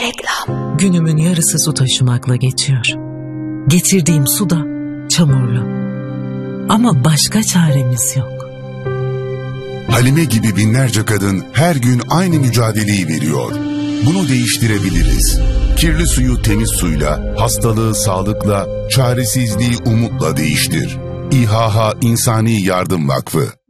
Reklam. Günümün yarısı su taşımakla geçiyor. Getirdiğim su da çamurlu. Ama başka çaremiz yok. Halime gibi binlerce kadın her gün aynı mücadeleyi veriyor. Bunu değiştirebiliriz. Kirli suyu temiz suyla, hastalığı sağlıkla, çaresizliği umutla değiştir. İHH İnsani Yardım Vakfı.